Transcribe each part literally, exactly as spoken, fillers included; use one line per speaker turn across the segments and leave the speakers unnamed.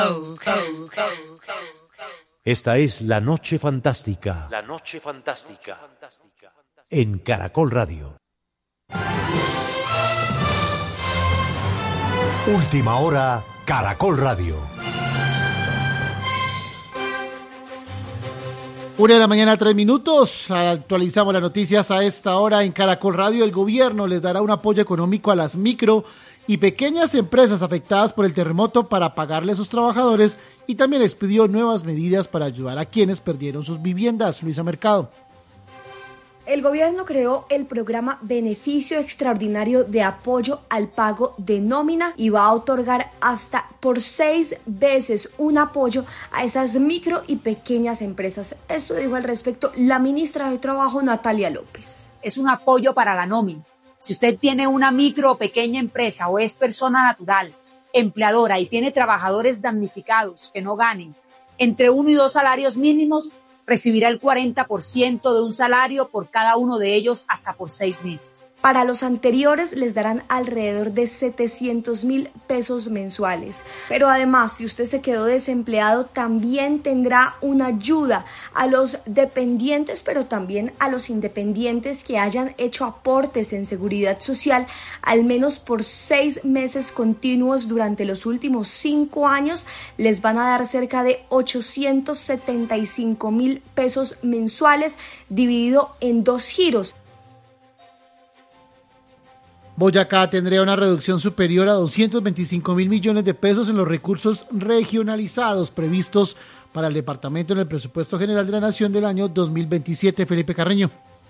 Esta es La Noche Fantástica.
La Noche Fantástica.
En Caracol Radio. Última hora, Caracol Radio.
Una de la mañana, tres minutos. Actualizamos las noticias a esta hora en Caracol Radio. El gobierno les dará un apoyo económico a las micro y pequeñas empresas afectadas por el terremoto para pagarle a sus trabajadores, y también les pidió nuevas medidas para ayudar a quienes perdieron sus viviendas. Luisa Mercado.
El gobierno creó el programa Beneficio Extraordinario de Apoyo al Pago de Nómina y va a otorgar hasta por seis veces un apoyo a esas micro y pequeñas empresas. Esto dijo al respecto la ministra de Trabajo, Natalia López.
Es un apoyo para la nómina. Si usted tiene una micro o pequeña empresa o es persona natural, empleadora y tiene trabajadores damnificados que no ganen entre uno y dos salarios mínimos, recibirá el cuarenta por ciento de un salario por cada uno de ellos hasta por seis meses.
Para los anteriores les darán alrededor de setecientos mil pesos mensuales. Pero además, si usted se quedó desempleado, también tendrá una ayuda a los dependientes, pero también a los independientes que hayan hecho aportes en seguridad social al menos por seis meses continuos durante los últimos cinco años. Les van a dar cerca de ochocientos setenta y cinco mil pesos mensuales dividido en dos giros.
Boyacá tendría una reducción superior a doscientos veinticinco mil millones de pesos en los recursos regionalizados previstos para el departamento en el presupuesto general de la Nación del año dos mil veintisiete. Felipe Carreño.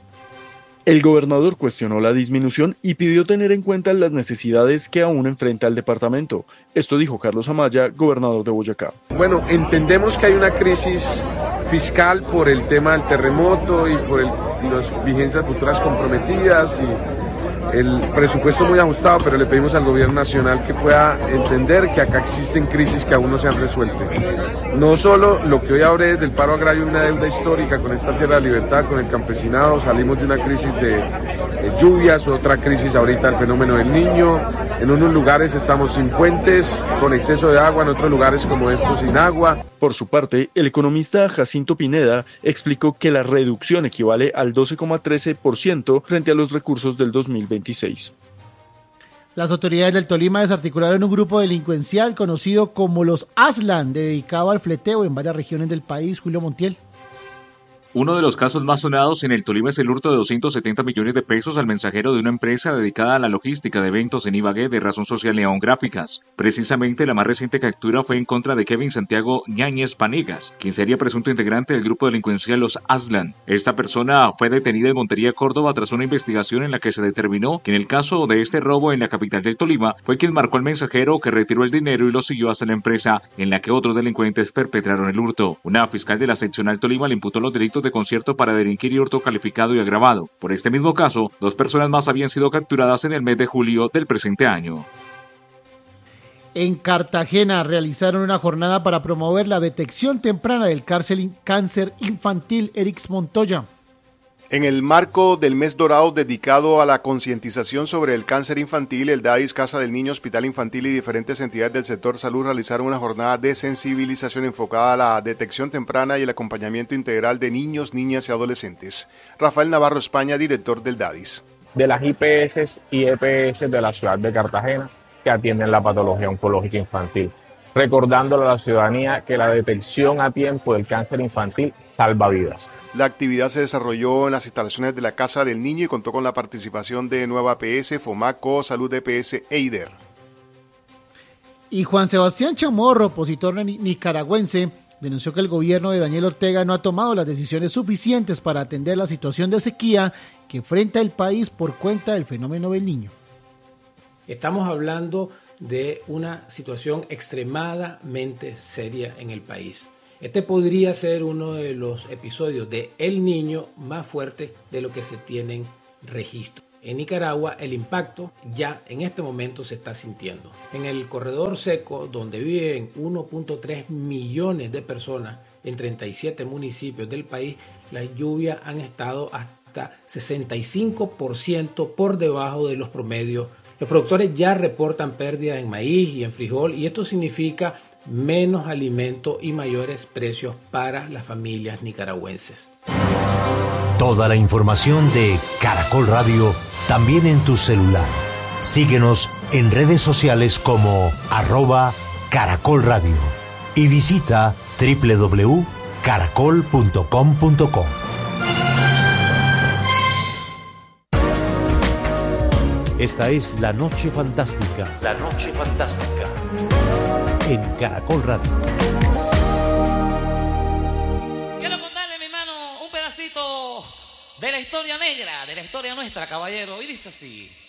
El gobernador cuestionó la disminución y pidió tener en cuenta las necesidades que aún enfrenta el departamento. Esto dijo Carlos Amaya, gobernador de Boyacá.
Bueno, entendemos que hay una crisis fiscal por el tema del terremoto y por el, las vigencias futuras comprometidas y el presupuesto muy ajustado, pero le pedimos al gobierno nacional que pueda entender que acá existen crisis que aún no se han resuelto. No solo lo que hoy hablé del paro agrario y una deuda histórica con esta tierra de libertad, con el campesinado, salimos de una crisis de, de lluvias, otra crisis ahorita el fenómeno del Niño. En unos lugares estamos sin puentes, con exceso de agua, en otros lugares como estos sin agua.
Por su parte, el economista Jacinto Pineda explicó que la reducción equivale al doce coma trece por ciento frente a los recursos del dos mil veintiséis.
Las autoridades del Tolima desarticularon un grupo delincuencial conocido como los Aslan, dedicado al fleteo en varias regiones del país. Julio Montiel.
Uno de los casos más sonados en el Tolima es el hurto de doscientos setenta millones de pesos al mensajero de una empresa dedicada a la logística de eventos en Ibagué de razón social León Gráficas. Precisamente la más reciente captura fue en contra de Kevin Santiago Ñáñez Panegas, quien sería presunto integrante del grupo delincuencial Los Aslan. Esta persona fue detenida en Montería, Córdoba, tras una investigación en la que se determinó que en el caso de este robo en la capital del Tolima fue quien marcó al mensajero, que retiró el dinero y lo siguió hasta la empresa en la que otros delincuentes perpetraron el hurto. Una fiscal de la seccional Tolima le imputó los delitos de concierto para delinquir y hurto calificado y agravado. Por este mismo caso, dos personas más habían sido capturadas en el mes de julio del presente año.
En Cartagena realizaron una jornada para promover la detección temprana del cáncer infantil. Erix Montoya.
En el marco del mes dorado dedicado a la concientización sobre el cáncer infantil, el DAIS, Casa del Niño, Hospital Infantil y diferentes entidades del sector salud realizaron una jornada de sensibilización enfocada a la detección temprana y el acompañamiento integral de niños, niñas y adolescentes. Rafael Navarro España, director del DAIS.
De las I P S y E P S de la ciudad de Cartagena que atienden la patología oncológica infantil, recordándole a la ciudadanía que la detección a tiempo del cáncer infantil salva vidas.
La actividad se desarrolló en las instalaciones de la Casa del Niño y contó con la participación de Nueva P S, Fomaco, Salud E P S e I D E R.
Y Juan Sebastián Chamorro, opositor nicaragüense, denunció que el gobierno de Daniel Ortega no ha tomado las decisiones suficientes para atender la situación de sequía que enfrenta el país por cuenta del fenómeno del Niño.
Estamos hablando de una situación extremadamente seria en el país. Este podría ser uno de los episodios de El Niño más fuertes de lo que se tienen registro. En Nicaragua el impacto ya en este momento se está sintiendo. En el corredor seco, donde viven uno punto tres millones de personas en treinta y siete municipios del país, las lluvias han estado hasta sesenta y cinco por ciento por debajo de los promedios. Los productores ya reportan pérdidas en maíz y en frijol, y esto significa menos alimento y mayores precios para las familias nicaragüenses.
Toda la información de Caracol Radio también en tu celular. Síguenos en redes sociales como arroba Caracol Radio y visita doble u doble u doble u punto caracol punto com punto co. Esta es La Noche Fantástica. La Noche Fantástica. En Caracol Radio.
Quiero contarle, mi hermano, un pedacito de la historia negra, de la historia nuestra, caballero. Y dice así.